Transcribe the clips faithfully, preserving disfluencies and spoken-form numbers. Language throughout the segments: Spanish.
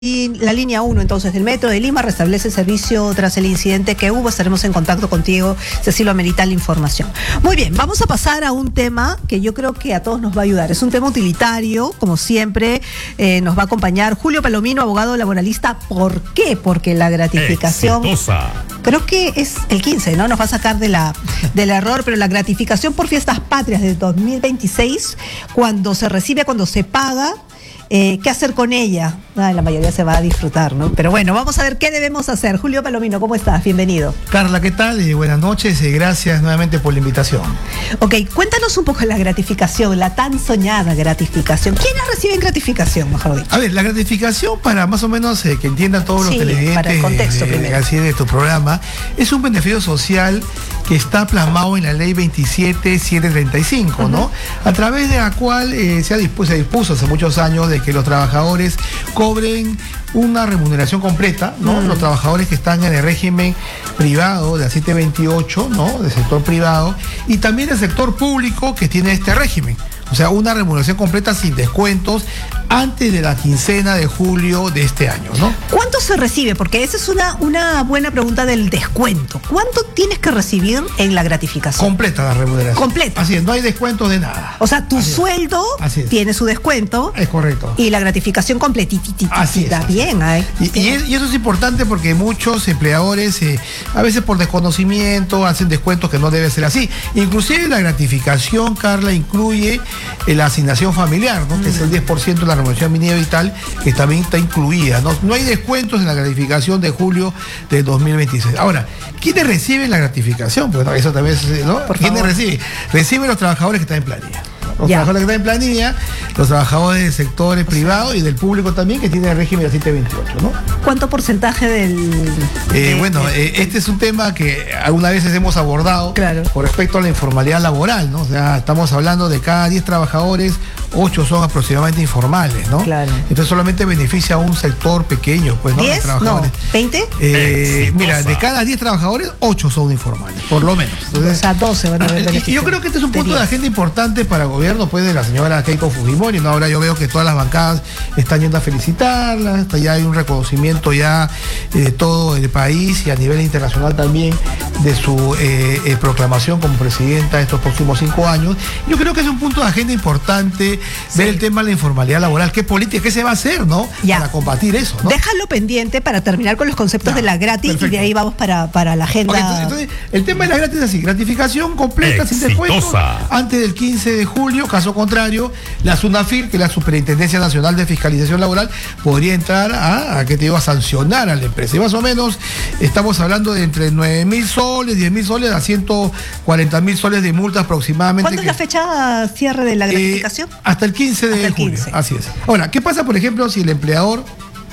Y la línea uno entonces del Metro de Lima restablece el servicio tras el incidente que hubo. Estaremos en contacto contigo, si lo amerita la información. Muy bien, vamos a pasar a un tema que yo creo que a todos nos va a ayudar. Es un tema utilitario, como siempre. Eh, nos va a acompañar Julio Palomino, abogado laboralista. ¿Por qué? Porque la gratificación... Exitosa. Creo que es el quince, ¿no? Nos va a sacar de la, del error, pero la gratificación por fiestas patrias de dos mil veintiséis, cuando se recibe, cuando se paga, Eh, ¿qué hacer con ella? Ah, la mayoría se va a disfrutar, ¿no? Pero bueno, vamos a ver qué debemos hacer. Julio Palomino, ¿cómo estás? Bienvenido. Carla, ¿qué tal? Y buenas noches y gracias nuevamente por la invitación. Ok, cuéntanos un poco la gratificación, la tan soñada gratificación. ¿Quiénes reciben gratificación, mejor dicho? A ver, la gratificación, para más o menos eh, que entiendan todos los Sí, televidentes para el contexto de, primero. así de tu programa, es un beneficio social que está plasmado en la ley veintisiete mil setecientos treinta y cinco, uh-huh. ¿no? A través de la cual eh, se, ha dispuso, se dispuso hace muchos años de que los trabajadores cobren una remuneración completa, ¿no? Mm. Los trabajadores que están en el régimen privado de la setecientos veintiocho, ¿no? Del sector privado, y también el sector público que tiene este régimen. O sea, una remuneración completa sin descuentos antes de la quincena de julio de este año, ¿no? ¿Cuánto se recibe? Porque esa es una, una buena pregunta del descuento. ¿Cuánto tienes que recibir en la gratificación? Completa la remuneración. Completa. Así es, no hay descuento de nada. O sea, tu así sueldo es. tiene su descuento. Es correcto. Y la gratificación completitita. Así es. Así bien, es. Y, y, es, y eso es importante porque muchos empleadores, eh, a veces por desconocimiento, hacen descuentos que no debe ser así. Inclusive la gratificación, Carla, incluye la asignación familiar, ¿no? Mm. Que es el diez por ciento de la remuneración mínima vital, que también está incluida, ¿no? No hay descuentos en la gratificación de julio de dos mil veintiséis. Ahora, ¿quiénes reciben la gratificación? Pues no, eso también es, ¿no? ¿Quiénes reciben? Reciben los trabajadores que están en planilla. Los ya. trabajadores que están en planilla, los trabajadores del sector privado y del público también, que tiene el régimen de la setecientos veintiocho, ¿no? ¿Cuánto porcentaje del...? Eh, de, bueno, de, eh, este es un tema que algunas veces hemos abordado, claro, con respecto a la informalidad laboral, ¿no? O sea, estamos hablando de cada diez trabajadores, ocho son aproximadamente informales, ¿no? Claro. Entonces solamente beneficia a un sector pequeño, pues, ¿no? ¿diez? De trabajadores. No, ¿veinte? Eh, mira, de cada diez trabajadores, ocho son informales, por lo menos. Entonces, o sea, doce van a haber beneficio. Y yo creo que este es un punto de, de agenda importante para el gobierno, pues, de la señora Keiko Fujimori, ¿no? Ahora yo veo que todas las bancadas están yendo a felicitarla, hasta ya hay un reconocimiento ya de eh, todo el país y a nivel internacional también de su eh, eh, proclamación como presidenta de estos próximos cinco años. Yo creo que es un punto de agenda importante, sí, ver el tema de la informalidad laboral, qué política, qué se va a hacer, ¿no? Ya. Para combatir eso, ¿no? Déjalo pendiente para terminar con los conceptos ya, de la gratis, perfecto, y de ahí vamos para, para la agenda. Okay, entonces, entonces, el tema de la gratis es así, gratificación completa, exitosa, sin descuento, antes del quince de julio, caso contrario, la SUNAFIR, que es la Superintendencia Nacional de Fiscalización Laboral, podría entrar a, a ¿qué te digo?, a sancionar a la empresa. Y más o menos estamos hablando de entre nueve mil soles, diez mil soles a ciento cuarenta mil soles de multa aproximadamente. ¿Cuándo que, es la fecha cierre de la gratificación? Eh, hasta el quince de el julio. quince. Así es. Ahora, ¿qué pasa, por ejemplo, si el empleador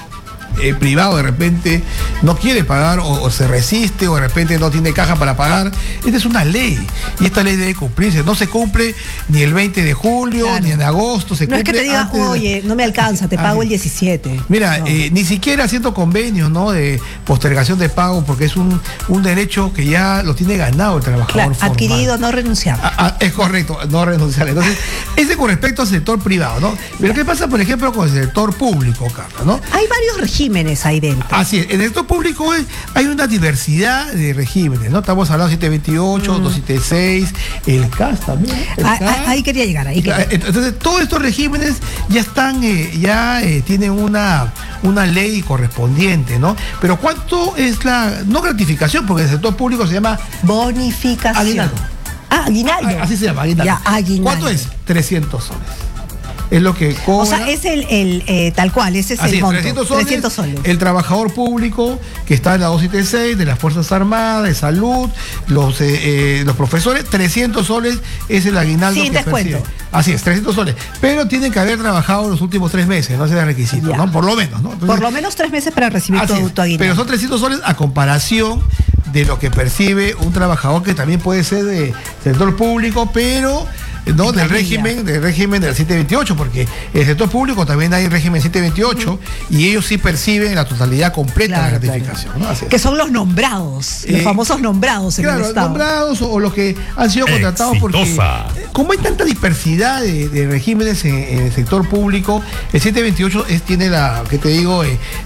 Eh, privado de repente no quiere pagar o, o se resiste o de repente no tiene caja para pagar? Esta es una ley y esta ley debe cumplirse. No se cumple ni el veinte de julio, claro, ni en agosto. Se no cumple es que te diga, oye, no me alcanza, te pago el diecisiete. Mira, no. eh, ni siquiera haciendo convenios, ¿no?, de postergación de pago, porque es un, un derecho que ya lo tiene ganado el trabajador, claro, formal. Adquirido, no renunciar. Ah, ah, es correcto, no renunciar. Entonces, ese con respecto al sector privado, ¿no? Pero ¿qué pasa, por ejemplo, con el sector público, Carla, ¿no? Hay varios regímenes ahí dentro. Así es, en el sector público hay una diversidad de regímenes, ¿no? Estamos hablando de setecientos veintiocho, mm. doscientos setenta y seis, el C A S también. El ah, C A S. Ahí quería llegar, ahí quería. Entonces, todos estos regímenes ya están, eh, ya eh, tienen una, una ley correspondiente, ¿no? Pero ¿cuánto es la, no gratificación, porque en el sector público se llama bonificación? Aguinaldo. Ah, aguinaldo. Ah, así se llama, aguinaldo. Ya, aguinaldo. ¿Cuánto es? trescientos soles. Es lo que cobra. O sea, es el, el eh, tal cual, ese es así el es, monto. trescientos soles, trescientos soles. El trabajador público que está en la doscientos setenta y seis, de las Fuerzas Armadas, de Salud, los, eh, eh, los profesores, trescientos soles es el aguinaldo. Sin que descuento. percibe. Así es, trescientos soles. Pero tienen que haber trabajado los últimos tres meses, no ese es el requisito, ya, ¿no? Por lo menos, ¿no? Entonces, por lo menos tres meses para recibir tu, tu aguinaldo. Pero son trescientos soles a comparación de lo que percibe un trabajador que también puede ser de sector público, pero no del régimen, del régimen del setecientos veintiocho, porque en el sector público también hay régimen setecientos veintiocho uh-huh. y ellos sí perciben la totalidad completa claro, de la gratificación. Claro. ¿No? Que son los nombrados, eh, los famosos nombrados en claro, el Estado. nombrados o, o los que han sido contratados Exitosa. Porque como hay tanta dispersidad de, de regímenes en, en el sector público, el setecientos veintiocho es, tiene la, que te digo, eh,